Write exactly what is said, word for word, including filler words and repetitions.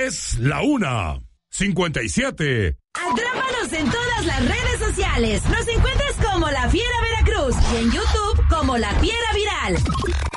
Es la una cincuenta y siete. Atrápanos en todas las redes sociales. Nos encuentras como La Fiera Veracruz y en YouTube como La Fiera Viral.